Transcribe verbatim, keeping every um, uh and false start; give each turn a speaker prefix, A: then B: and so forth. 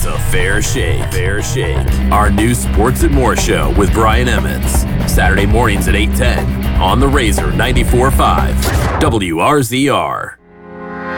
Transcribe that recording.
A: gets a fair shake. Fair shake. Our new Sports and More show with Brian Emmons. Saturday mornings at eight ten on the Razor ninety-four point five W R Z R.